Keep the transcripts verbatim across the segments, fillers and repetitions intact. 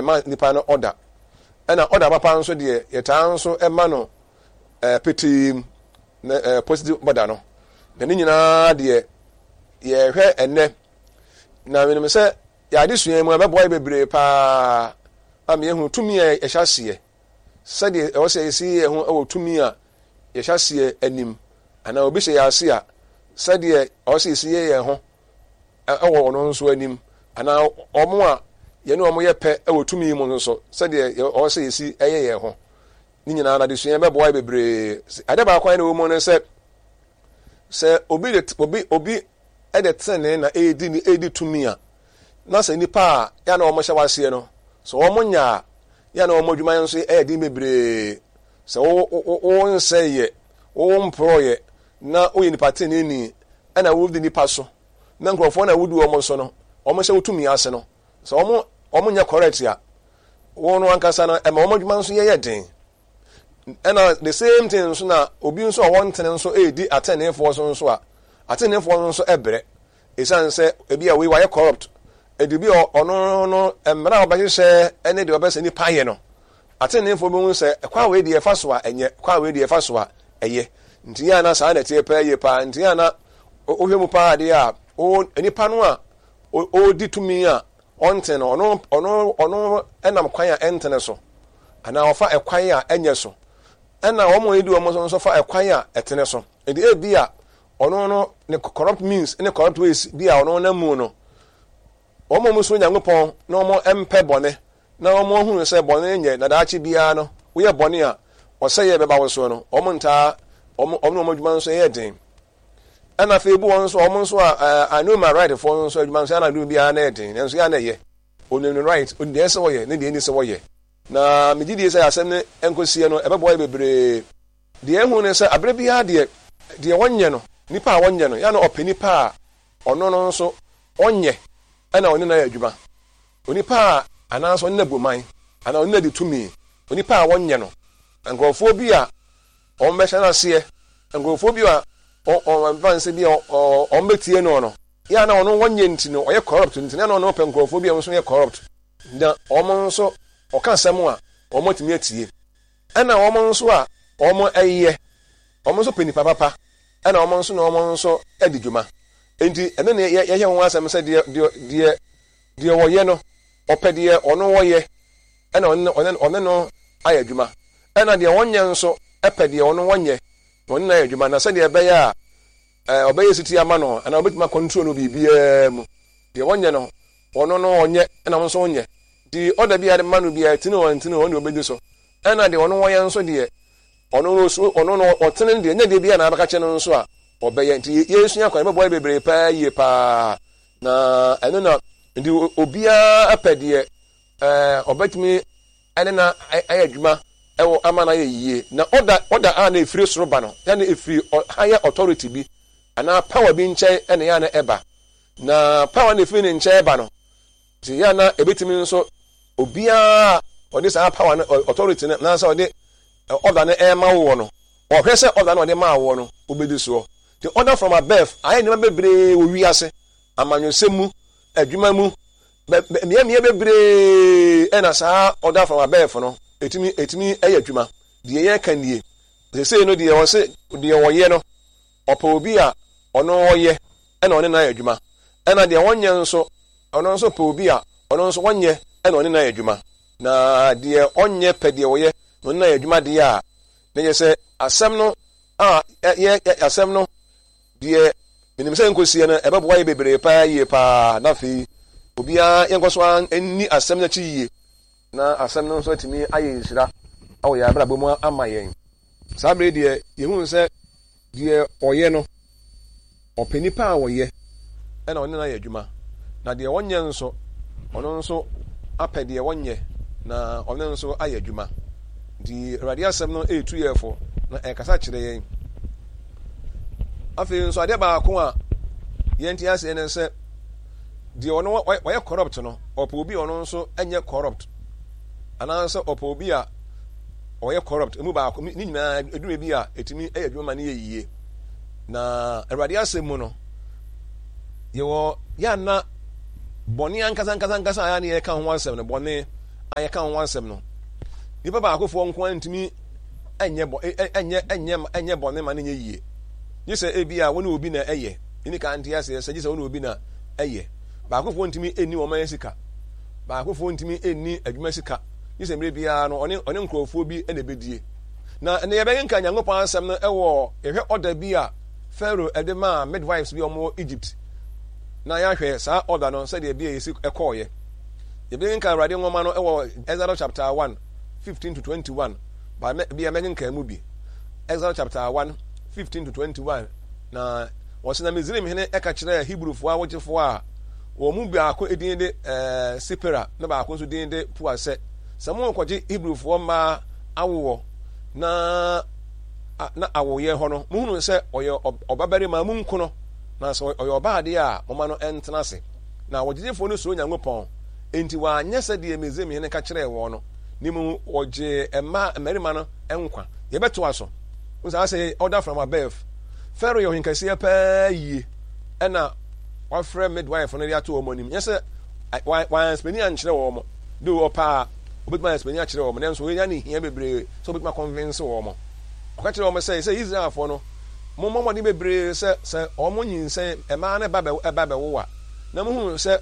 ɛma nipa no order ɛna order papa nso deɛ yɛtaa nso ɛma no ɛɛ petem na ɛɛ positive border no na ne nyinaa deɛ yɛhwɛ ɛnɛ na menim sɛ yɛade sua mu ɛbɛboa bebree paa ama yɛhu tumi a yɛhyɛ aseɛ sɛdeɛ ɛwɔ sɛ yɛsi yɛho ɛwɔ tumi a yɛhyɛ aseɛ anim anaa obi hyɛ yɛ ase a sɛdeɛ ɛwɔ sɛ yɛsi yɛ yɛn ho ɛwɔ ɔno nso anim anaa ɔmo a yɛne ɔmo yɛ pɛ ɛwɔ tumi mu nso sɛdeɛ ɛwɔ sɛ yɛsi ɛyɛ yɛn ho ne nyinaa na de sua ɛbɛboa bebree ade baako ayɛ na wɔ mu no sɛ sɛ obi de obi obi ɛde tene na ɛdi ni ɛdi tumi a na sɛ nipa a ya na ɔmo hyɛ waseɛ no so ɔmo nya ya na ɔmo adwuma nso ɛyɛ din bebree sɛ wo wo nsɛ yɛ wo mpro yɛ na oyɛ nipa tene ni ɛna wo di nipa so na nkrɔfoɔ na wodi ɔmo so no ɔmo hyɛ wotumi ase no sɛ ɔmo ɔmo nya correct a wo no ankasa na ɛma ɔmo adwuma nso yɛ den ɛna the same thing nso na obi nso a wɔn tene nso ɛdi atenefoɔ so nso a atenefoɔ nso ɛbrɛ ɛsiane sɛ ebi a wei wayɛ corrupt ɛdi bi ɔno no mmara a ɔbɛhyehyɛ ɛne deɛ ɔbɛsɛ nipa yɛ no atenefoɔ bi hu sɛ ɛkwa wei deɛ ɛfa so a ɛnyɛ ɛkwa wei deɛ ɛfa so a ɛyɛ nti yɛ ana saa na ɛteɛ pɛɛ yɛ paa nti yɛ ana wohwɛ mu paa deɛ a ɔ nipa no a ɔdi tumi a ɔntene ɔno ɔno ɔno ɛnam kwan a ɛntene so anaa ɔfa ɛkwan a ɛnyɛ so ɛna wɔn a yɛdi wɔn nso fa ɛkwan a ɛtene so ɛdi ebi a ɔno no ne corrupt means ne corrupt ways bi a ɔno nam mu no wɔn a wɔn so Nyankopɔn na wɔn mpɛ bɔne na wɔn hunu sɛ bɔne nyɛ na daakye biara no woyɛ bɔne a ɔsɛ yɛ bɛba wɔ so no wɔn ntaa wɔn wɔn wɔn adwuma nso yɛ den ɛna afei bi wɔn nso wɔn nso a anoma right foɔ nso adwuma nso yɛ anadum biara na yɛ den nso yɛ ana yɛ onim right onim deɛ ɛsɛ wɔyɛ ne deɛ ɛni sɛ wɔyɛ na megye die sɛ asɛm ne ɛnkɔsie no ɛbɛboa yɛ bebree deɛ ɛhu ne sɛ aberɛ biara deɛ deɛ wɔnyɛ no nipa a wɔnyɛ no yɛ no ɔpɛ nipa a ɔno no nso ɔnyɛ ɛna ɔne na yɛ adwuma onipa a anaasɛ ɔne na boman anaa ɔne na de tumi onipa a wɔnyɛ no nkurɔfoɔ bi a wɔn bɛhyɛ no aseɛ nkurɔfoɔ bi a ɔmfa nsɛ bi a wɔn bɛtie no no yɛ na ɔno wɔnyɛ nti no ɔyɛ corrupt nti na ɔno pɛ nkurɔfoɔ bi a nso yɛ corrupt na wɔn nso ɔka asɛm a wɔn tumi atie ɛna wɔn nso a wɔn ɛyɛ wɔn nso pɛ nipa papa ɛna wɔn nso na wɔn nso ɛdi dwuma nti ɛno na yɛyɛ wɔn asɛm sɛ deɛ deɛ deɛ deɛ wɔyɛ no ɔpɛ deɛ ɔno wɔyɛ ɛna ɔne ɔne ɔne no ayɛ adwuma ɛna deɛ wɔnyɛ nso ɛpɛ deɛ ɔno wɔnyɛ na ɔne no ayɛ adwuma na sɛdeɛ ɛbɛyɛ a ɛɛ ɔbɛyɛ siti ama no ɛna ɔbɛtumi akɔntrol no biribiara mu deɛ wɔnyɛ no ɔno no ɔnyɛ ɛna wɔn nso wɔnyɛ di ɔda bi a ma no bi a tini wɔn tini wɔn de ɔbɛdi so ɛna deɛ ɔno wɔyɛ nso deɛ ɔno no so ɔno no ɔtene deɛ nyɛ deɛ bi a na abɛka kyɛ no nso a ɔbɛyɛ nti yɛsua kwan ɛbɛboa bebree paa yie paa na ɛno na nti obiara apɛ deɛ ɛɛ ɔbɛtumi ɛne na ayɛ adwuma ɛwɔ ama na ayɛ yie na ɔda ɔda a na efiri soro ba no yɛ na efiri higher authority bi anaa power bi nkyɛn ɛna yɛ na ɛba na power na efiri ne nkyɛn ɛba no nti yɛ na ebetumi nso obiara ɔde saa power no authority no nansa ɔde ɔda no ɛma wɔ no ɔhwɛ sɛ ɔda no ɔde ma wɔ no obedi soɔ the order from above ayɛ nneɛma bebree wɔ wiase amanyɔsɛm mu adwuma mu mmeammea bebree ɛna saa order from above no etumi etumi ɛyɛ adwuma deɛ yɛn ka nie sese no deɛ wɔse deɛ wɔyɛ no ɔpɛ obi a ɔno ɔyɛ ɛna ɔne na yɛ adwuma ɛna deɛ wɔnyɛ nso ɔno nso pɛ obi a ɔno nso wɔnyɛ ɛna ɔne na yɛ adwuma na deɛ ɔnyɛ pɛ deɛ wɔyɛ na ɔne na yɛ adwuma deɛ a ne yɛ sɛ asɛm no a yɛ asɛm no deɛ menim sɛ nkosie no ɛbɛboa yɛ bebree paa yie paa na afei obiara yɛnkɔ so ani asɛm no akyi yie na asɛm no nso atumi ayɛ nhyira awɔ yɛ abrabɔ mu ama yɛn saa bere deɛ yɛhu sɛ deɛ ɔyɛ no ɔpɛ nipa a wɔyɛ ɛna ɔne na yɛ adwuma na deɛ wɔnyɛ nso ɔno nso apɛ deɛ wɔnyɛ na ɔno nso ayɛ adwuma nti awurade asɛm no ɛɛtu yɛfo na ɛkasa kyerɛ yɛn afei nso adeɛ baako a yɛnti ase ne sɛ deɛ ɔno wɔyɛ corrupt no ɔpɛ obi a ɔno nso ɛnyɛ corrupt anaasɛ ɔpɛ obi a ɔyɛ corrupt emu baako ne nyinaa edwuma bi a etumi ɛyɛ adwuma ma ne yɛ yie na awurade asɛm mu no yɛwɔ yɛana bɔne ankasa ankasa ankasa a yɛane yɛka ho asɛm no bɔne ayɛ ka ho asɛm no nipa baakofoɔ nko ntumi ɛnyɛ bɔ ɛnyɛ ɛnyɛ ɛnyɛ bɔne ma ne nyɛ yie gye sɛ ebi a wɔne obi na ɛyɛ ini ka nte ase sɛ gye sɛ wɔne obi na ɛyɛ baakofoɔ ntumi ɛni wɔn ayɛ sika baakofoɔ ntumi ɛni adwuma sika gye sɛ mmerɛ biara no ɔne ɔne nkurɔfoɔ bi ɛna ɛbɛdie na ne yɛbɛyɛ nka Nyankopɔn asɛm no ɛwɔ ɛhwɛ ɔda bi a Pharaoh ɛde ma midwives bi ɔmo Egypt na yɛahwɛ saa ɔda no sɛdeɛ bi a yɛsi ɛkɔɔyɛ yɛbɛyɛ nka Awurade nwoma no ɛwɔ Exodus chapter one fifteen to twenty-one ba bi a mɛgye nka mu bi Exodus chapter one fifteen to twenty-one na wɔsɛ na Misraim hene ɛka kyerɛ Hebrefoɔ a wɔgyefoɔ a wɔn mu baako edin de ɛɛ Sipera na baako nso din de Pua sɛ sɛ mo nkɔgye Hebrefoɔ mmaa awowɔ na na awoyɛ hɔ no muhunu sɛ ɔyɛ ɔbabarima mu nko no na sɛ ɔyɛ ɔbaade a moma no ɛntena ase na wɔgyegyefoɔ no suro Nyankopɔn enti wɔanyɛ sɛdeɛ Misraim hene ka kyerɛɛ wɔn no ne mu wɔgye ɛma mmarima no nkwa yɛbɛtoa so wo saa sɛ order from above Pharaoh yɛ ɔhenkɛseɛ paa yie ɛna wafrɛ midwife no de ato wɔn anim nyɛ sɛ wɔanspani ankyerɛ wɔn mo de wɔpɛ a obɛtumi anspani akyerɛ wɔn mo nanso wɔnya ne hia bebree sɛ obɛtumi akɔnvinse wɔn mo ɔka kyerɛ wɔn sɛ sɛ Israelfoɔ no mo mmɔmmɔden bebree sɛ sɛ wɔn nyinsɛn mmaa no ɛba bɛwo a na mohunu sɛ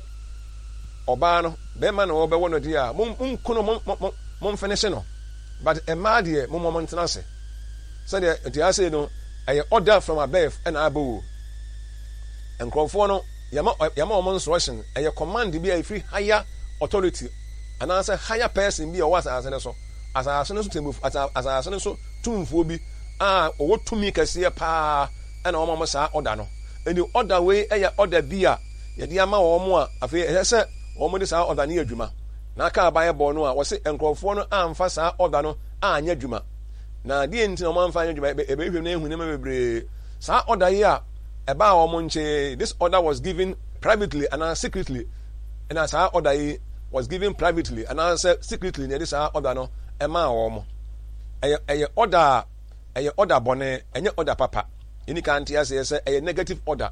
ɔbaa no bɛrima na wɔbɛwɔ no deɛ a monko no momfɛnehye no but mmaa deɛ mommɔ mo ntena ase sɛdeɛ nti asɛ no ɛyɛ order from above ɛna aba wo nkurɔfoɔ no yɛma yɛma wɔn instruction ɛyɛ command bi a ɛfiri higher authority anaasɛ higher person bi a ɔwɔ asase no so asase no so tɛmmu asase no so tumfuo bi a ɔwɔ tumi kɛseɛ paa ɛna wɔn mo saa order no ɛni order wei ɛyɛ order bi a yɛde ama wɔn mo a afei ɛyɛ sɛ wɔn mo de saa order no yɛ adwuma na aka abayɛ bɔ no a wɔse nkurɔfoɔ no amfa saa order no anyɛ adwuma na deɛ nti na wɔn amfa anyɛ adwuma ɛbɛhwɛ no ehu nneɛma bebree saa order yi a ɛbaa wɔn nkyɛn this order was given privately and secretly ɛna saa order yi was given privately and secretly na yɛde saa order no ɛmaa wɔn ɛyɛ ɛyɛ order a ɛyɛ order bɔne ɛnyɛ order papa yɛni ka nte aseɛ sɛ ɛyɛ negative order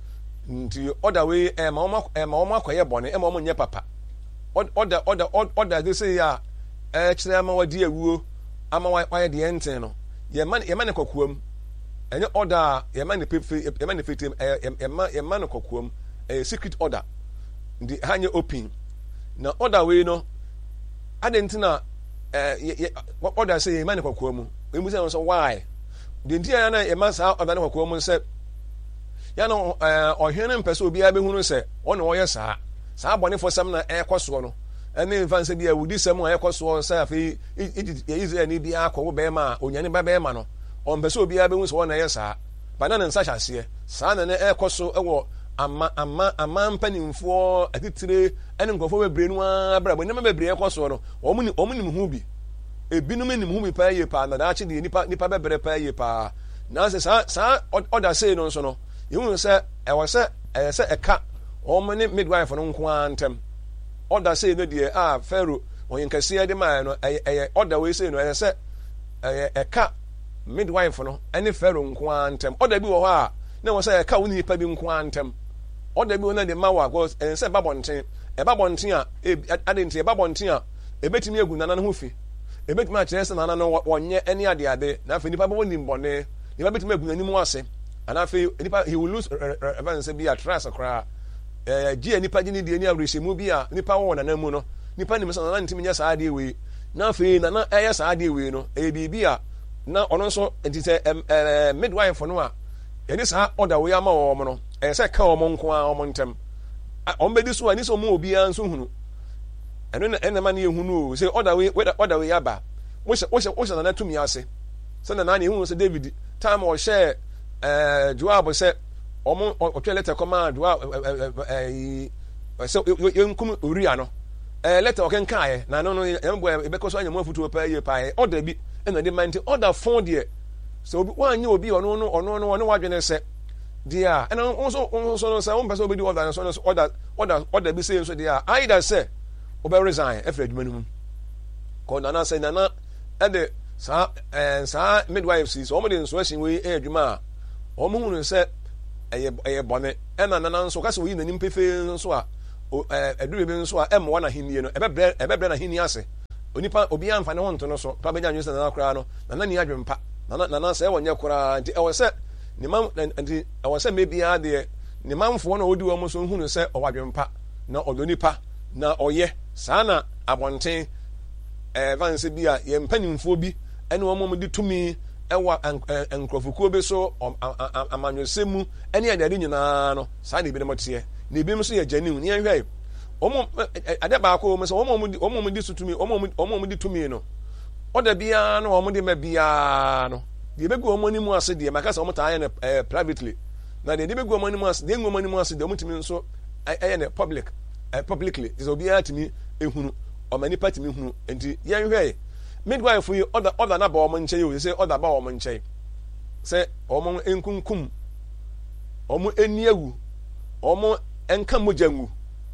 nti order wei ɛma wɔn ɛma wɔn akɔyɛ bɔne ɛma wɔn nyɛ papa order order order de sɛ yɛ a ɛkyerɛ ama wɔdi awuo ama wɔayɛ deɛ nten no yɛma yɛma ne kɔkɔɔm ɛnyɛ order a yɛma ne pepe yɛma ne fetem ɛyɛ yɛma yɛma ne kɔkɔɔm ɛyɛ secret order nti ha nyɛ open na order wei no ade ntina ɛɛ order sɛ yɛma ne kɔkɔɔm emu sɛ wɔn why de nti yɛn na yɛma saa order ne kɔkɔɔm sɛ yɛn no ɛɛ ɔhwɛ ne mpɛ sɛ obiara bɛhunu sɛ ɔna ɔyɛ saa saa bɔnefoɔ sɛm na ɛkɔ soɔ no ɛne mfa nsɛ bi a wudi sɛm a ɛkɔ soɔ sɛ afei Israel ni biara kɔwɔ bɛrima a onyane ba bɛrima no ɔmpɛ sɛ obiara bɛhu sɛ ɔna ɛyɛ saa ba na ne nsa hyɛ aseɛ saa na ne ɛkɔ so ɛwɔ ama ama ama mpanimfoɔ atitire ɛne nkurɔfoɔ bebree no ara brɛ bɔ nneɛma bebree ɛkɔ soɔ no wɔn nim wɔn nim ho bi ebinom nim ho bi paa yie paa na daakye deɛ nipa nipa bɛbrɛ paa yie paa na sɛ saa saa ɔda sei no nso no yɛhu sɛ ɛwɔ sɛ ɛyɛ sɛ ɛka wɔn ne midwife no nko ara ntɛm ɔda sei no deɛ a Pharaoh wɔn nkɛseɛ de maa no ɛyɛ ɛyɛ ɔda wei sei no ɛyɛ sɛ ɛyɛ ɛka midwife no ɛne Pharaoh nko ara ntɛm ɔda bi wɔ hɔ a na wɔ sɛ ɛka wɔn nipa bi nko ara ntɛm ɔda bi wɔ na de ma wɔ akɔ ɛyɛ sɛ ɛba bɔnten ɛba bɔnten a ebi ade nti ɛba bɔnten a ebetumi egu nana no ho fi ebetumi akyerɛ sɛ nana no wɔnyɛ ɛne ade ade na afei nipa bɛ wɔ nim bɔne nipa betumi egu n'anim ase ana afei nipa he will lose ɛfɛn sɛ bi a trust koraa ɛɛ gye nipa gye ne deɛ ne awurɛhyɛmu bi a nipa wɔ nana mu no nipa nim sɛ nana ntumi nyɛ saa adeɛ wei na afei nana ɛyɛ saa adeɛ wei no ɛyɛ biribi a na ɔno nso nti sɛ ɛm ɛɛ midwife no a yɛde saa ɔda wei ama wɔn no ɛyɛ sɛ ka wɔn nko ara wɔn ntɛm wɔn bɛdi so a nisɛ wɔn obiara nso hunu ɛno na ɛnama ne yɛ hunu o sɛ ɔda wei ɔda wei aba wohyɛ wohyɛ wohyɛ nana tumi ase sɛ nana ne ehunu sɛ David time ɔhyɛ ɛɛ Joab sɛ ɔmo ɔtwe letter kɔma Joab ɛɛ ɛɛ sɛ yɛnkum Uria no ɛɛ letter ɔkenkaeɛ na no no yɛn bɔ ɛbɛkɔ so anyamu afutuo paa yie paa ɔda bi ɛna de man ti ɔda fɔn deɛ sɛ obi wanyɛ obi ɔno no ɔno no ɔne wadwene sɛ deɛ a ɛna nso nso no sɛ wɔn mpɛ sɛ obi di ɔda nso no ɔda ɔda ɔda bi sɛ nso deɛ a ayida sɛ ɔbɛ resign ɛfɛ adwuma no mu kɔ nana sɛ nana ɛde saa ɛɛ saa midwife si sɛ wɔn de nso ɛhyɛn wei ɛyɛ adwuma a wɔn hunu sɛ ɛyɛ ɛyɛ bɔne ɛna nana nso kasa oyi n'anim pefee nso a eduru bi nso a em wana hinnie no ebebre ebebre na hinnie ase onipa obi amfa ne wonto no so pa benya nyu se na kora no na na ni adwempa na na na se wonye kora nti ewo se ni mam nti ewo se mebia de ni mamfo na odi wo mo so hunu se owadwempa na odonipa na oye sana abonten eh vanse bia ye mpanimfo bi ene wo mo di tumi ewa enkrofukuo bi so amanyosemu ene adade nyina no saa ne bi ne motie ne bi so ye janin ne hwai omo ade ba ko mo so omo omo mo di sutumi omo omo mo di tumi no oda bia no omo di ma bia no de begu omo ni mu ase de maka se omo ta aye ne privately na de de begu omo ni mu ase de ngomo ni mu ase de omo timi nso aye ne public publicly is obi atimi ehunu o mani patimi hunu enti ye hwai midwife yi oda oda na ba omo nche yi say oda ba omo nche say omo enkunkum omo eniawu omo enka mojangu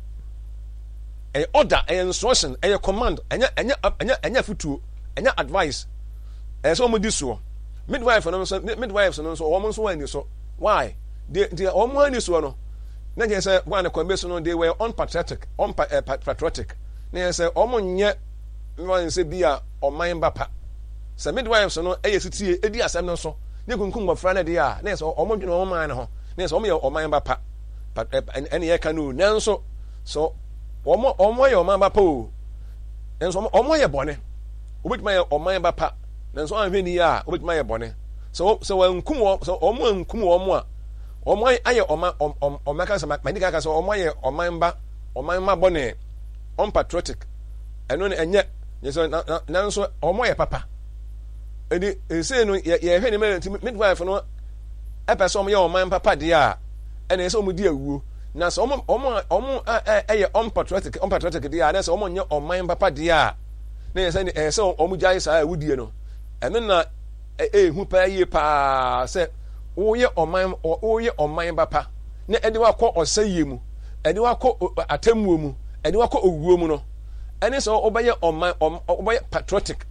e order e instruction e command enya enya enya enya futuo enya advice e so omo di so midwife no so midwives no so omo so ani so why they they omo ani so no na je say one convention no they were unpatriotic unpatriotic na say omo nye one say bia oman bapa say midwives no e yesitie edi asem no so ne kunkum gofra na de a na say omo dwene omo man no na say omo ye oman bapa ene ye kanu nanso so omo omo ye oman bapa o nanso omo ye bone obitima ye oman bapa nanso anhwe ni a obitima ye bone so so wankum so omo ankum omo a omo aye oman omaka se manika ka so omo ye oman ba oman ma bone unpatriotic eno ne enye yeso nanso omo ye papa edi ese no ye hwe ni midwife no epese omo ye oman papa de a ene ese omo di awuo na so omo omo omo eye unpatriotic unpatriotic de a na so omo nye oman papa de a na ese ni ese omo jai sa awudie no eno na ehu pa ye pa se wo ye oman wo ye oman papa na ede wa kọ osaye mu ede wa kọ atamuo mu ede wa kọ owuo mu no ene so obeye oman obeye patriotic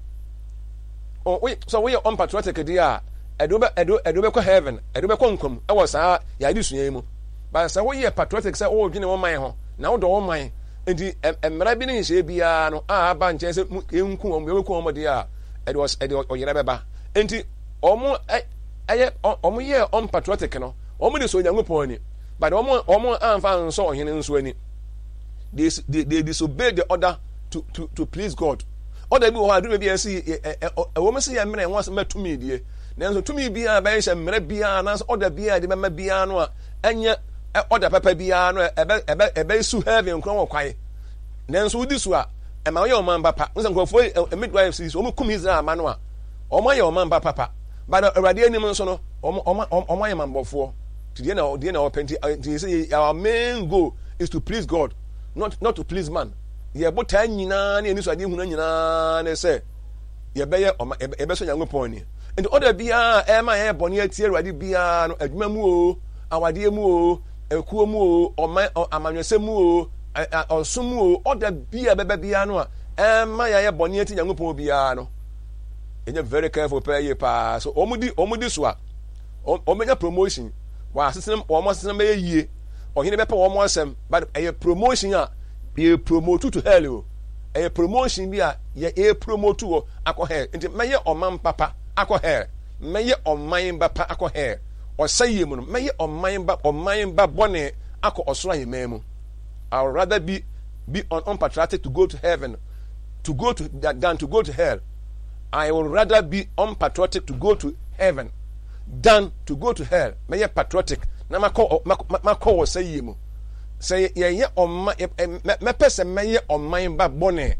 o we so we unpatriotic de a edo be edo edo be kọ heaven edo be kọ nkom e wo saa ya di suyan mu ba sa wo ye patriotic say wo dwene wo man ho na wo do wo man enti emra bi ne nhye bia no a ba nche se enku wo be ku wo de a edo edo oyere beba enti omo eye omo ye unpatriotic no omo de so nyankopon ni but omo omo anfa nso ohene nso ani they they, they disobey the order to to to please God. Order bi wo adu bi esi e wo mesi ya mre nwa matumi die nanso tumi bia ba yesha mre bia na order bia de mema bia no a anya order papa bia no ebe ebe ebe su heaven kron wo kwai nanso udi su a e ma ye o man papa nso nkofo midwife sis o mu kum Israel ma no a o ma ye o man papa but awrade anim nso no o o ma ye man bofo die na die na o penti say our main goal is to please God, not not to please man. Ye botan nyina na eni so ade hunu nyina na se ye beye ye be so nyankopon ni and order bia e ma ye bone atie awrade bia no adwuma mu o awade mu o ekuo mu o oman amanwese mu o osom mu o order bia bebe bia no a e ma ye bone atie nyankopon bia no enye very careful pay ye pa so omudi omudi so a omenya promotion wa asesem o mo asesem be yie ohine be pa wo mo asem but e promotion a be promote to hell o e promotion bi a ye e promote o akọ hell nti meye oman papa akọ hell meye oman papa akọ hell o saye mu no meye oman ba oman ba bone akọ osoro ahememu. I would rather be be un, unpatriotic to go to heaven to go to than to go to hell. I would rather be unpatriotic to go to heaven than to go to hell. Meye patriotic na makọ makọ o saye mu say ye ye on me person me ye on mind ba bone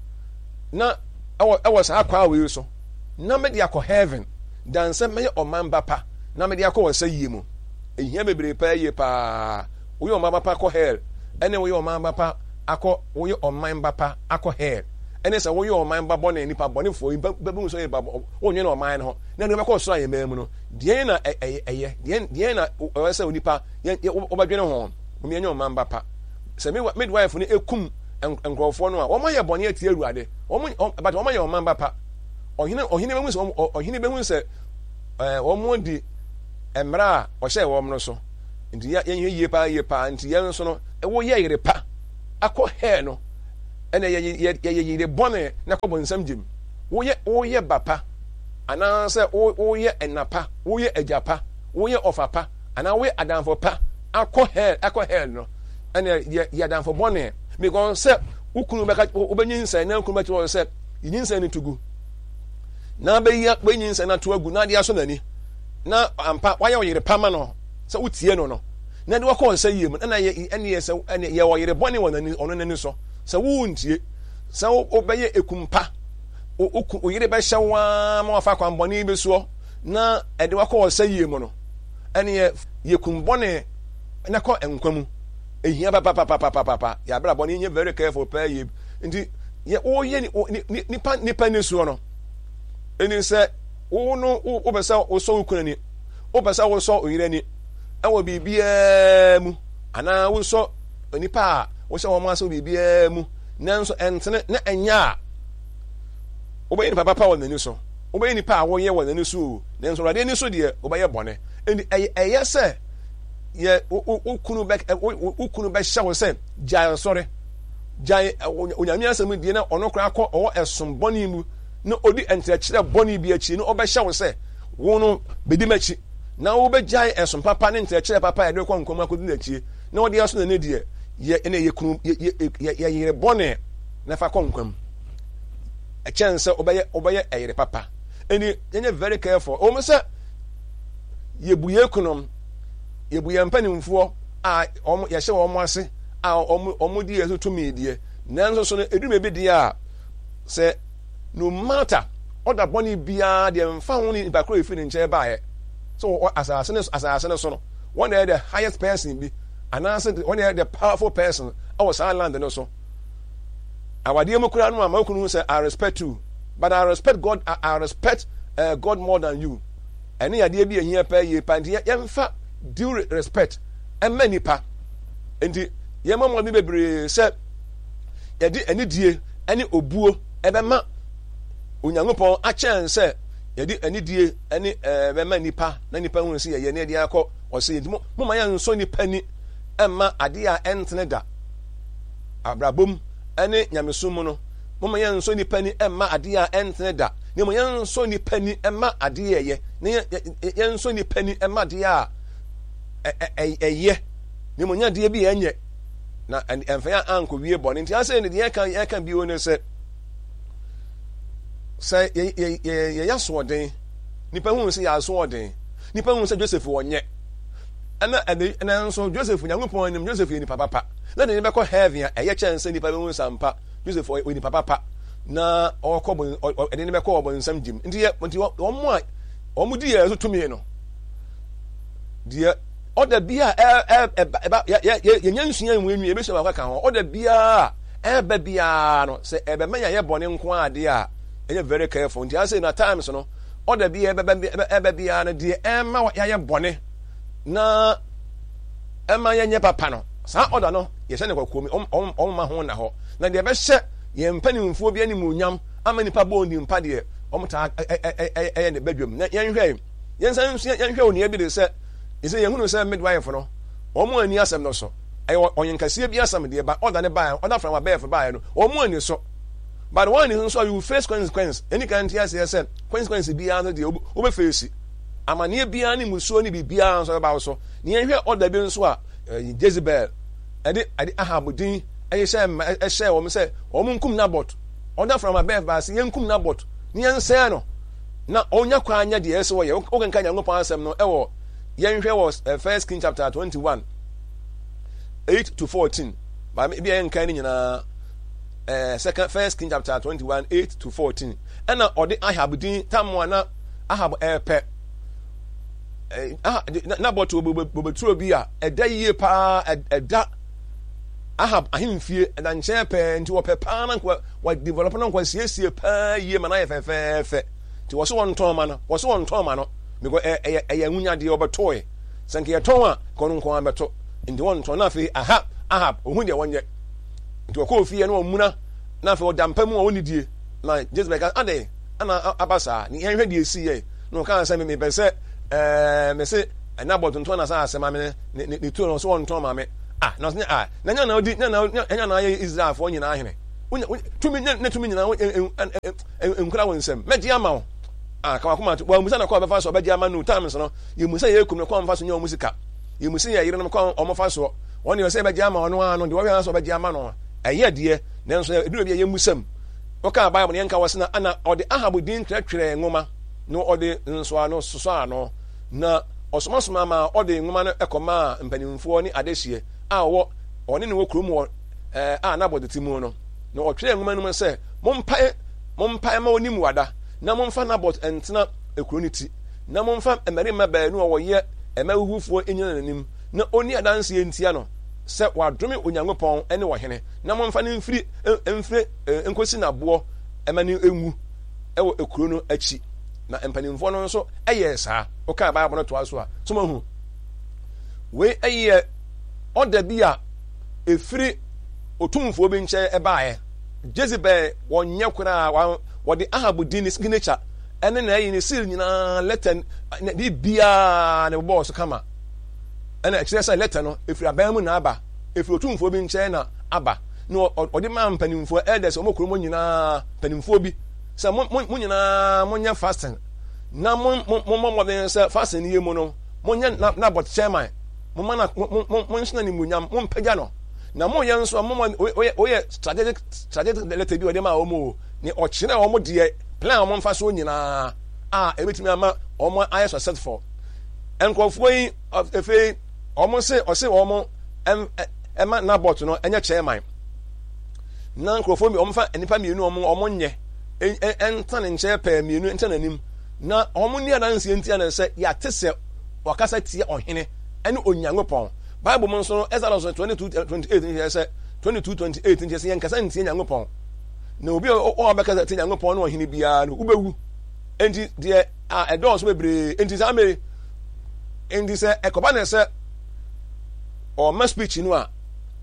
na I was akwa we so na me dia ko heaven dan say me ye on man ba na me dia ko say yi mu ehia bebre pa ye pa wo ye on man ba ko hell ene wo ye on man ba akọ wo ye on man ba akọ hell ene say wo ye on man ba bone ni pa bone fo babu so ye ba wo nwe na on man ho na no be ko so ayemam no die na eye die na o say onipa ye wo ba dwene ho omi enyo man bapa se midwife ni ekum enkrofo no a wo maye bone atie aruade wo but wo maye o man bapa ohine ohine behu se ohine behu se eh wo mo di emra o hye wo mo so nti ye ye yie pa ye pa nti ye nso no e wo ye yire pa akɔ hair no ɛna yɛ yɛ yɛ yɛ bɔne na kɔ bɔnsam gyem woyɛ woyɛ bapa anaasɛ woyɛ ɛnapa woyɛ agyapa woyɛ ɔfapa anaa woyɛ adamfo pa akɔ hair akɔ hair no ɛna yɛ yɛ adamfo bɔne because sɛ wokunu bɛka wobɛnyinsɛn na wokunu bɛkyerɛ sɛ yinyinsɛn no tugu na bɛyi bɛnyinsɛn na to agu na de aso n'ani na ampa wayɛ wo yere pama no sɛ wotie no no na de wakɔ nsa yie mu na yɛ ɛne yɛ sɛ ɛne yɛ wɔ yere bɔne wɔ n'ani ɔno n'ani so sɛ wontie sɛ wobɛyɛ ekumpa o yere bɛhyɛ waa ma wafa kwan bɔne bi soɔ na ɛde wakɔ nsa yie mu no ɛne yɛ yɛkum bɔne na kɔ nkwa mu ehia papapapapapa yɛ abra bɔne nyɛ very careful pɛ yɛ nti yɛ woyɛ nipa nipa ni soɔ no ɛni sɛ wo no wobɛ sɛ wosɔ wo kuna ni wobɛ sɛ wosɔ oyere ni ɛwɔ biribiara mu anaa wosɔ nipa a wohyɛ wɔn ase biribiara mu nanso ɛntene na ɛnya a wobɛyɛ nipa papa wɔ n'ani so wobɛyɛ nipa a wɔyɛ wɔ n'ani so o nanso Awurade ani so deɛ wobɛyɛ bɔne ɛni ɛyɛ ɛyɛ sɛ yɛ wo kunu bɛ wo kunu bɛhyɛ wo sɛ gyae sɔre gyae onyame asɛm die na ɔno koraa kɔ ɔwɔ ɛsom bɔne mu na odi nkyerɛkyerɛ bɔne bi akyi na ɔbɛhyɛ wo sɛ wo no bɛdi m'akyi na wobɛgyae ɛsom papa ne nkyerɛkyerɛ papa yɛde kɔ nkɔm akɔdi n'akyi na wɔde aso n'ani deɛ yɛ ɛna yɛ kunu yɛ yere bɔne na fa kɔ nkɔm ɛkyɛn sɛ wobɛyɛ wobɛyɛ ɛyere papa ɛni yɛnyɛ very careful ɔmo sɛ yɛbu yɛ kunom yɛbu yɛ mpanimfoɔ a ɔmo yɛhyɛ wɔn ase a ɔmo ɔmo di yɛ so tumi deɛ nanso so no edum ebi deɛ a sɛ no matter ɔda bɔne biara deɛ mfa ho ne nipa koro efi ne nkyɛn baayɛ so asase ne asase ne so no wɔn na yɛ the highest person bi anaasɛ wɔn na yɛ the powerful person ɛwɔ saa land no so awadeɛ mu kura no a ma kunu sɛ I respect you but I respect God I, I respect uh, God more than you ɛne yadeɛ bi ehia pɛ yie pa nti yɛmfa due respect ɛmɛ nipa nti yɛmɔ mɔden bebree sɛ yɛde anidie ɛne obuo ɛbɛma Onyankopɔn akyɛn sɛ yɛde anidie ɛne ɛɛ bɛma nipa na nipa hu sɛ yɛyɛ ne yɛde akɔ ɔsɛ nti mo ma yɛn nso nipa ni ɛma adeɛ a ɛntene da abrabom ɛne nyamesom mu no mo ma yɛn nso nipa ni ɛma adeɛ a ɛntene da ne mo yɛn nso nipa ni ɛma adeɛ yɛ ne yɛn nso nipa ni ɛma adeɛ a ɛyɛ ne mo nya adeɛ bi yɛnyɛ na ɛmfa yɛ ankɔ wie bɔ ne nti asɛ ne deɛ yɛka yɛka bi wo ne sɛ sɛ yɛyɛ asoɔden nipa hu sɛ yɛ asoɔden nipa hu sɛ Joseph wɔnyɛ ɛna ɛna nso Joseph Nyankopɔn anim Joseph yɛ nipa papa na de ne bɛkɔ heaven a ɛyɛ kyɛn sɛ nipa bɛhu sampa Joseph yɛ nipa papa na ɔkɔ bɔ ɛde ne bɛkɔ ɔbɔ nsam gyim nti yɛ nti wɔn a wɔn di yɛ so tumi no deɛ ɔda bia ɛ ɛ ɛba yɛ yɛ yɛnya nsua mu enwi ebi sɛ wɔn aka ho ɔda bia ɛbɛ bia no sɛ ɛbɛma yɛ bɔ ne nko adeɛ a ɛyɛ very careful nti asɛ na times no ɔda bia ɛbɛ ɛbɛ bia no deɛ ɛma yɛayɛ bɔne na ɛma yɛnyɛ papa no saa ɔda no yɛhyɛ ne kɔkɔɔ mi ɔm ɔm ma ho na hɔ na deɛ ɛbɛhyɛ yɛn mpanimfoɔ bi anim onyam ama nipa bɔ oni mpa deɛ ɔm taa ɛyɛ ɛyɛ ne badwam na yɛnhwɛ yɛn nsa nso yɛnhwɛ onua bi de sɛ yɛsɛ yɛn hunu sɛ midwife no wɔn ani asɛm no so ɛyɛ ɔyɛnkɛseɛ bi asɛm deɛ ba ɔda ne baa ɔda fram abɛɛfo baa no wɔn ani so but wɔn ani nso you face consequence any kind of aseɛ sɛ consequence biara no deɛ wɔbɛ face amaneɛ biara ne musuo ne biribiara nso bɛba so ne yɛnhwɛ ɔda bi nso a Jezebel ɛde ɛde Ahab din ɛyɛ hyɛ ɛhyɛ wɔn sɛ wɔn nkum Nabot ɔda fram abɛɛfo baa sɛ yɛnkum Nabot ne yɛnsɛn no na ɔnya kwan anya deɛ ɛsɛ wɔyɛ ɔkenka Nyankopɔn asɛm no ɛwɔ yɛnhwɛ wɔ First King chapter twenty-one eight to fourteen ba bi yɛnka ne nyinaa ɛɛ second First King chapter twenty-one eight to fourteen ɛna ɔde Ahab din tamoa na Ahab ɛɛpɛ ɛɛ ah Nabot bobeturo bi a ɛda yie paa ɛda Ahab ahemfie ɛda nkyɛn pɛɛ nti wɔpɛ paa na nkwa wɔ develop na nkwa siesie paa yie ma na yɛ fɛfɛɛfɛ nti wɔso wɔn ntɔn ma no wɔso wɔn ntɔn ma no because ɛyɛ ɛyɛ nwunya deɛ ɔbɛtɔɛ sɛ nka yɛtɔn a kɔno nko abɛtɔ nti wɔn ntɔn na afei aha Ahab ohun deɛ wɔnyɛ nti wɔkɔ ofie no wɔn muna na afei ɔda mpa mu a wɔn die na Jezebel ka ade ana aba saa ne yɛnhwɛ deɛ esi yɛ na ɔka sɛ mepɛ sɛ ɛɛ mɛ sɛ Nabot ntɔn na saa asɛm ame ne ne tuo no so wɔn ntɔn ma me ah na ah na nya na odi na na nya na aye Israel fo nyina ahene tumi ne tumi nyina enkura wonsem meji ama wo ah ka wakoma to wa musa na kwa befa so beji ama no times no ye musa ye kum no kwa mfa so nya musika ye musa ye yire no kwa omofa so woni se beji ama ono ano de wo ya so beji ama no eye de nanso eduro bi ye musam oka Bible ne nka wasena ana ode Ahabu din twetwere ngoma no ode nso ano soso ano na osomasoma ma ode ngoma no ekoma mpanimfo ni adehye a wo one ne wo krom wo eh a na bodetimu no na otwere ngoma no se mompae mompae ma onim wada na momfa na bot entena ekroniti na momfa emerima ba nu wo ye emawufuo enyina nanim na oni adanse entia no se wadome onyankopɔn ene wo hene na momfa ne mfiri emfire enkosi na bo emani enwu ewo ekuro no achi na empanimfo no nso eye saa oka Bible no to aso a so mahu we eye oda bia efiri otumfo bi nche ebaaye Jezebel wonye kura wode Ahabu din signature ene na eye ne seal nyina letter bi bia ne boss kama ene exercise letter no efiri abamu na aba efiri otumfo bi nche na aba no ode ma mpanimfo elders omokro mo nyina mpanimfo bi se mo nyina mo nya fasting na mo mo mo den se fasting ye mo no mo nya na bot chairman mo ma na mo nsina ni munyam mo mpagya no na mo ye nso mo o ye strategic strategic letter bi o de ma o mo ni o kire o mo de plan o mo mfa so nyina a ebetimi ama o mo aye successful enkofo yi efe o mo se o se o mo em ema na bot no enye chairman na enkofo mi o mfa enipa mienu o mo o mo nye enta ne nche pa mienu enta nanim na omo ni adanse entia na se ya tese wakasa tie ohene ene onyankopon Bible mo nso Exodus twenty-two twenty-eight ni se twenty-two twenty-eight ni se yankasa ntie nyankopon na obi o abeka tie nyankopon na ohene bia no ubewu enti de a edo so bebre enti sa me enti se ekoba na se o ma speech no a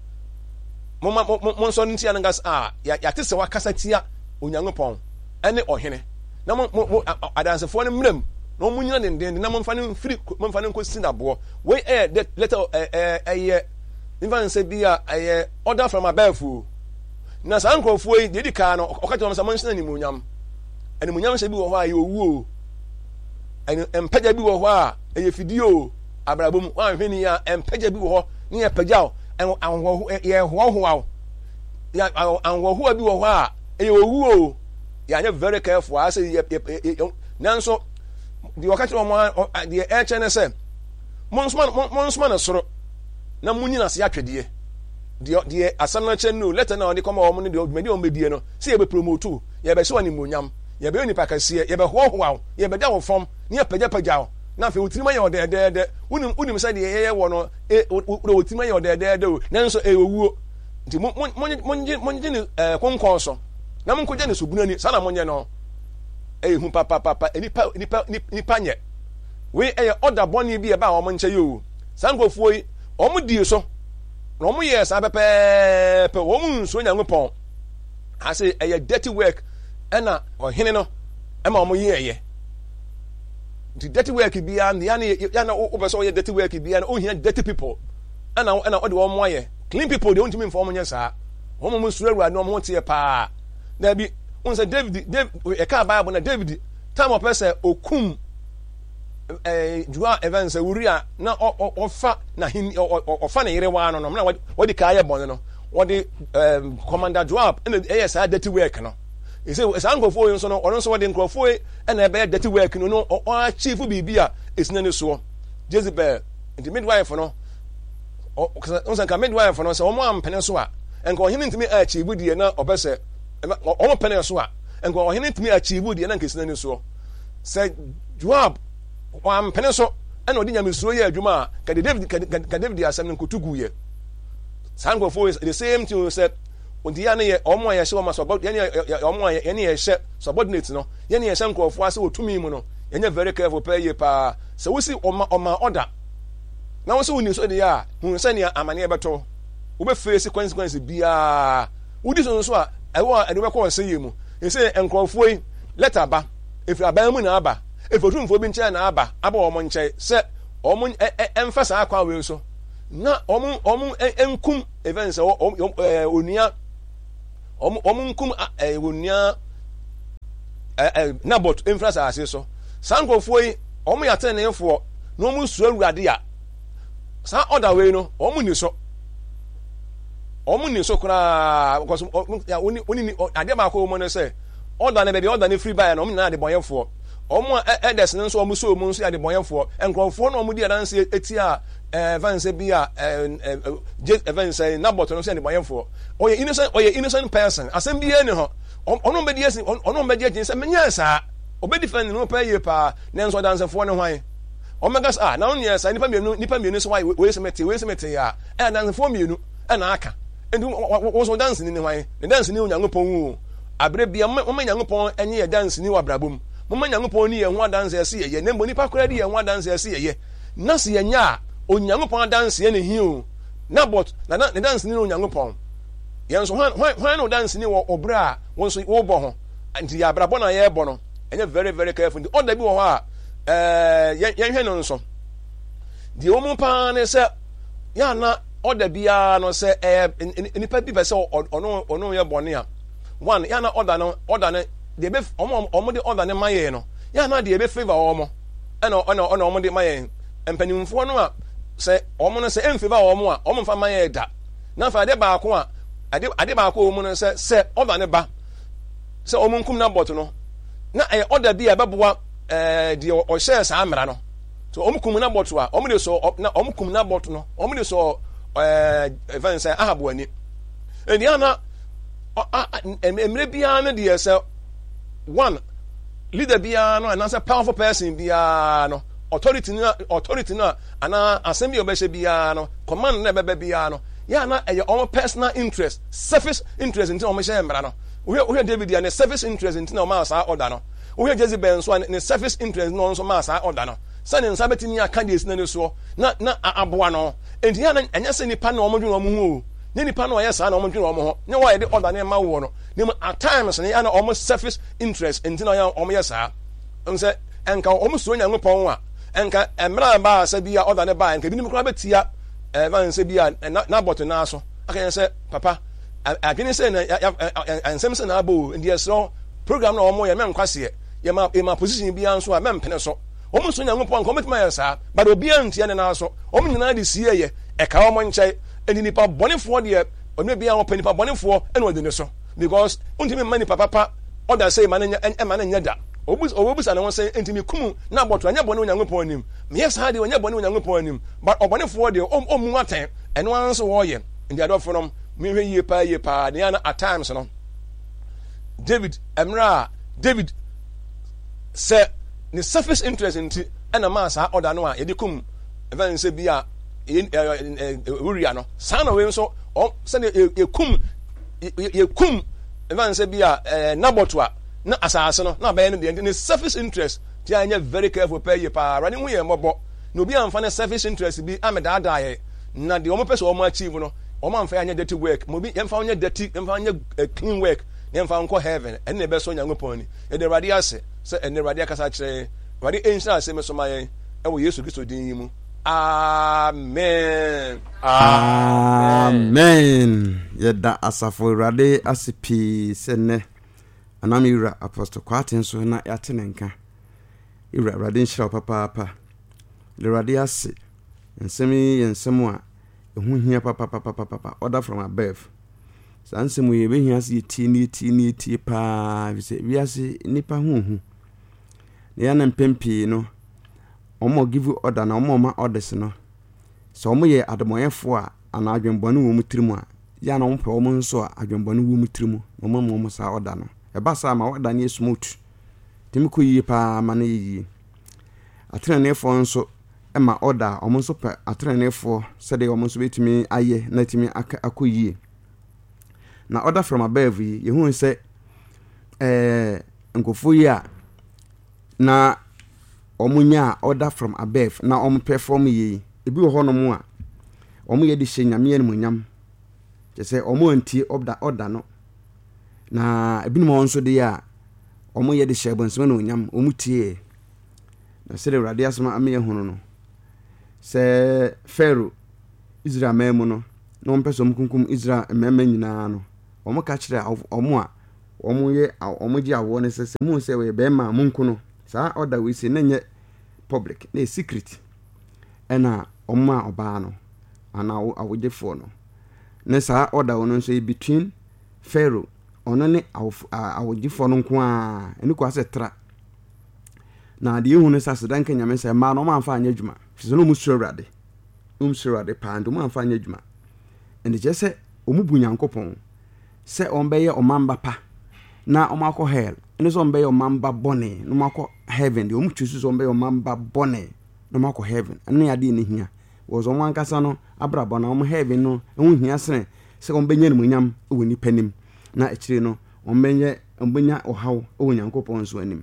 mo mo nso ntia na gas a ya tese wakasa tie onyankopon ene ohene na mo adansefo ne mram na mo nyina denden na mo mfa ne free mo mfa ne nkosi na bo we eh letter eh eh even say bia eh order from above na san krofo yi de dika no okati mo mo nsina ni munyam ene munyam se bi wo ho aye owu o ene empaja bi wo ho a eye fidio abrabom wan hwani ya empaja bi wo ho ni empaja o anwo ye ho ho awo ya anwo ho bi wo ho a eye owu o ya nya very careful I say nanso di wakati o mo di e chene se monsman monsman soro na munyi na se atwede di di asam na chen no letter na oni koma o mo ni di medi o medie no se ye be promote ye be se woni monyam ye be oni pakase ye be ho ho aw ye be da wo fom ni ye pagya pagya o na fe otirima ye o de de de unim unim se de ye ye wo no e otirima ye o de de de o nanso e owuo nti mon mon mon ni konkon so na mo nkoje ne subuna ni sana monye no eh hu papa papa enipa enipa nipa nye we eh order boni bi e ba o mo nche yo sangofuo yi o mo die so na o mo ye sa pepe pe o mo nso nyankopon ase eh dirty work ena o hene no e ma o mo ye ye the dirty work bi an ya na ya na o be so ye dirty work bi an o hina dirty people ena ena o de o mo ye clean people they want to mean for o mo nya sa o mo mo suru awura no o mo tie pa na bi unse David David e ka Bible na David time of person okum eh jua events wuria na ofa na hin ofa na yire wa no no na wodi ka ye bon no wodi commander Joab and eh say dirty work no e say say nkofo yin so no ono so wodi nkofo e na e be dirty work no no o chief bibia esina ne so Jezebel the midwife no unse ka midwife no say o mo ampene so a enko hin ntimi a chief die na obese omo pene so a enko ohene ntimi achieve die na nkesina ni so se Joab wa pene so ena odi nyame suro ye adwuma ka David ka David asem nkotugu ye sango for the same thing said ondi ya ne ye omo ye hye o ma so about ye ne omo ye ne ye hye subordinate no ye ne ye hye nkofo ase otumi mu no ye nya very careful pay ye pa se wo si oma oma order na wo se woni so de ya hu se ne amane e beto wo be face consequence bia wudi so so a ewo ade be ko se ye mu e se nkofo yi letter ba efi aban mu na aba efotumfo bi nche na aba aba o mo nche se o mo emfasa akwa we so na omu omu enkum events onia omu omu nkum onia Nabot influence ase so sankofo yi omu ya tenefo na omu su awurade a sa other way no omu ni so omu ni so kura because ya oni oni ade ma ko omu no say order na be the order ni free buy na omu na de boyefo omu edes nso omu so omu nso ya de boyefo enkrofo na omu di dance eti a events bi a events Nabot no say de boyefo oye innocent oye innocent person asem bi eni ho ono be die ono be die say menya sa obe defend no pay ye pa na nso dance fo ne hwan omega ah na onye sa nipa mienu nipa mienu so why we semete we semete ya e dance fo mienu e na aka endu wo so dance ni ne hwan ne dance ni Onyankopɔn wu abre bia mo Onyankopɔn enye ye dance ni wabrabom mo Onyankopɔn ni ye ho dance ese ye ne mo nipa kora di ye ho dance ese ye na se ye nya Onyankopɔn dance ye ne hi o Nabot na ne dance ni Onyankopɔn yen so hwan hwan no dance ni wo obra won so wo bɔ ho anti ya brabɔ na ye bɔ no enye very very careful the order bi wo ha eh yen hwe no nso di omu pa ne se ya na order bia no se eh nipa bi pese ono ono ye bɔ ne a one ya na order no order ne de be omo omo de order ne maye no ya na de be favor omo ena ona ona omo de maye empanimfo no a se omo no se em favor omo a omo fa maye da na fa de ba ko a ade ade ba ko omo no se se order ne ba se omo nkum Nabot no na eh order bi abeboa eh de o share sa amra no so omo kum Nabot a omo de so na omo kum Nabot no omo de so eh event say ahabo ani eni ana emre bia no de say one leader bia no and as a powerful person bia no authority na authority na ana assembly obeshe bia no command na bebe bia no ya na eh omo personal interest selfish interest into omo share mra no we we David ya ne selfish interest into na omo asa order no we Jezebel so ne selfish interest no so ma asa order no sane nsa betimi aka de sina ne so na na aboa no enti ya na anya se nipa na omo dwun omo hu ne nipa na oyɛ saa na omo dwun omo ho ne wa ye de order ne ma wo no ne at times ne ya na omo selfish interest enti na omo yɛ saa nse enka omo so Onyankopɔn a enka emra ba sa bia order ne ba enka bi nim kra betia evan se bia Nabot na so aka yɛ se papa agene se na ansem se na abo ndi so program na omo yɛ men kwase yɛ ma e ma position bia nso a men pene so omo so Onyankopɔn ko metima yɛ saa but obi antia ne na so omo nyina de sie yɛ e ka omo nkyɛ eni nipa bonefo de ono bia wo panipa bonefo ene odi ne so because untimi mani papa papa order say man nya man nya da obus obus ana won say entimi kum Nabot anya bone Onyankopɔn nim me yes ha de anya bone Onyankopɔn nim but obonefo de omu aten ene wan so wo ye ndi adofo nom me hwe yie pa yie pa ne ana at times no David emra David say ni surface interest nti ena ma sa order no a ye de kum even say bia Uriah no sana we so o se ye kum ye kum even say bia Nabot a na asase no na ba ye ne surface interest ti anya very careful pay ye pa running we ye mobo no bi amfa ne surface interest bi ameda da ye na de o mo pese o mo achieve no o mo amfa anya dirty work mo bi yemfa anya dirty yemfa anya clean work yemfa nko heaven ene be so Onyankopɔn ni e de rade ase se ene rade akasa kire rade enhyira ase me so mayen e wo Yesu Kristo din yi mu. Amen. Amen. Yeda asafo rade asipi sene anami ura Apostle Kwaten so na yate nenka ura rade nhyira papa papa le rade ase nsemi yensemu a ehu hia papa papa papa order from above sansemu ye be hia se ti ni ti ni ti pa bi se wi ase nipa hu hu ne ya na mpempi no omo give order na omo ma orders no so omo ye ademoyefo a ana adwenbone wo mutrimu a ya na omo pe omo nso a adwenbone wo mutrimu omo mo mo sa order no e ba sa ma order ni smooth timi ko yi pa ma na yi atrenefo nso e ma order omo nso pe atrenefo se de omo nso betimi aye na timi akoyi na order from above yi ye hu se eh nkofo yi a na omunya order from above na omu perform yi ebi wo hono mu a omu ye de hye nyame ne munyam je se omu antie order order no na ebi no nso de ya omu ye de hye bonsema ne munyam omu tie na se de rade asema ame ye hono no se Pharaoh Israel memu no na wɔn pɛsɛ wɔn kunkum Israel mmarima nyinaa no wɔn ka kyerɛ wɔn a wɔn yɛ wɔn gye awoɔ no sɛ sɛ mu sɛ wɔyɛ bɛrima a monko no saa ɔda wei sɛ na nyɛ public na yɛ secret ɛna wɔn a ɔbaa no anaa awogyefoɔ no ne saa ɔda wɔn nso yɛ between Pharaoh ɔno ne awogyefoɔ no nko a ɛne kɔ asɛ tra na deɛ ehu no sɛ aseda nka nyame sɛ mmaa no wɔn amfa anyɛ adwuma sɛ no mu suro Awurade wɔn suro Awurade paa nti wɔn amfa anyɛ adwuma ɛnti kyerɛ sɛ wɔn bu Nyankopɔn sɛ wɔn bɛyɛ ɔman ba pa na wɔn akɔ hell ɛne sɛ wɔn bɛyɛ ɔman ba bɔne na wɔn akɔ heaven deɛ wɔn twɛ so sɛ wɔn bɛyɛ ɔman ba bɔne na wɔn akɔ heaven ɛne adeɛ ne hia wɔ sɛ wɔn ankasa no abrabɔ na wɔn heaven no ɛho hia sene sɛ wɔn bɛnyɛ nimonyam wɔ nipa nim na akyire no wɔn bɛnyɛ wɔn bɛnya ɔhaw wɔ Nyankopɔn nso anim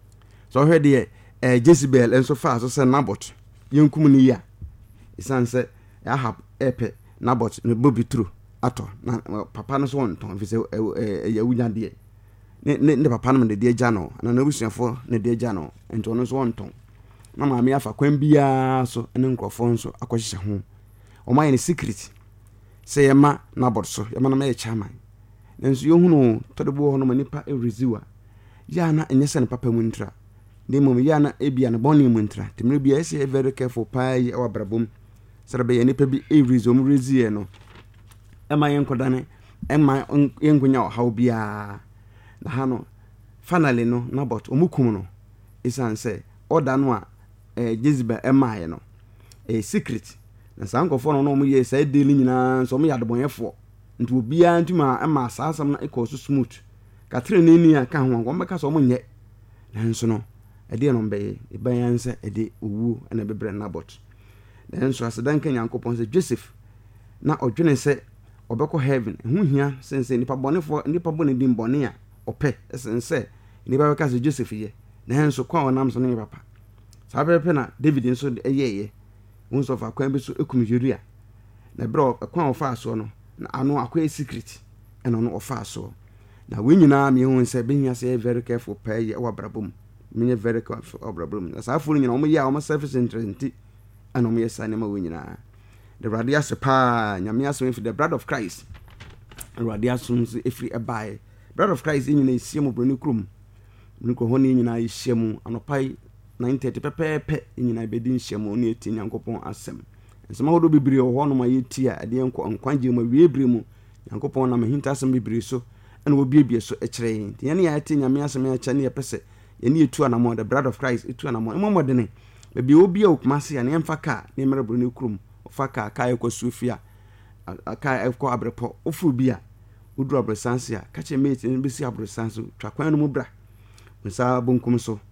so ɔhwɛ deɛ ɛɛ Jezebel nso faa so sɛ Nabot yɛnkum ne yia ɛsan sɛ Ahab ɛpɛ Nabot ne bobi turo atɔ na papa no so wɔntɔn fi sɛ ɛyɛ awunyadeɛ ne ne ne papa no de deɛ gya no na na busuafo ne deɛ gya no nti ɔno so wɔntɔn na maame afa kwan biara so ne nkurɔfoɔ nso akɔhyehyɛ ho ɔmo ayɛ ne secret sɛ yɛma Nabot so yɛma na yɛ chairman nanso yɛhunu tɔde bo hɔ no ma nipa ɛreziwa ya na ɛnyɛ sɛ ne papa mu ntra ne mmom ya na ebia ne bɔne mu ntra temere bia ɛsɛ very careful paa yi ɛwɔ abrabom sɛ bɛyɛ nipa bi ɛrezom rezie no ɛma yɛnkɔdane ɛma yɛnkonya ɔhaw biara na ha no finally no Nabot ɔmukum no ɛsiane sɛ ɔda no a eh, Jezebel ɛmaeɛ no ɛyɛ secret na saa nkɔfoɔ no na ɔmo yɛ saa daily nyinaa nso ɔmo yɛ adebɔnyɛfoɔ nti obiara ntuma ɛma saa asɛm no ɛkɔ so smooth katre ne ni a ka ho wɔn bɛka sɛ ɔmo nyɛ nanso no ɛdeɛ no mbɛyɛ ɛbɛyɛ nsɛ ɛde owuo ɛna bɛbrɛ Nabot nanso asedanka Nyankopɔn sɛ Joseph na ɔdwene sɛ ɔbɛkɔ heaven ɛho hia sɛnsɛ nipa bɔnefoɔ nipa bɔne din bɔne a ɔpɛ ɛsɛn sɛ nipa bɛka sɛ Joseph yɛ nanso kwa ɔnam so no yɛ papa saa bɛpɛ na David nso ɛyɛɛyɛ wɔn nso fa kwan bi so ekum Uria na berɛ ɔkwan ɔfa soɔ no na ano akɔyɛ secret ɛna ɔno ɔfa soɔ na wɔn nyinaa mehu sɛ bɛnya sɛ very careful paa yɛ ɛwɔ abrabom menyɛ very careful abrabom na saa afɔ nyinaa wɔn yɛ a wɔn selfish interest nti ɛna wɔn yɛ saa nneɛma wɔn nyinaa the Awurade ase paa nyame asom efi the blood of Christ Awurade asom nso efiri ɛbaeɛ blood of Christ nyinaa esie mu broni kurom broni kɔ hɔ ne nyinaa ehyia mu anɔpai nine thirty pɛpɛɛpɛ nyinaa bɛdi nhyia mu ne eti Nyankopɔn asɛm nsɛm ahodoɔ bebree wɔ hɔ no ma yɛti a ɛdeɛ nkɔ nkwagye mu awie bere mu Nyankopɔn na mahinta asɛm bebree so ɛna wɔbiebie so ɛkyerɛ yɛn nti yɛne yɛate nyame asɛm yɛkyɛ ne yɛpɛ sɛ yɛne yɛtu anamɔ the blood of Christ etu anamɔ mmɔmɔdene baabi obi a okuma se ya ne yɛmfa kaa ne mmerɛ broni kurom ɔfa kaa kaa ɛkɔ Sofia kaa ɛkɔ abrepɔ ofuru bi a woduru abresanse a ka kyɛ mate ne bɛsi abresanse twa kwan no mu bra nsa bonkum so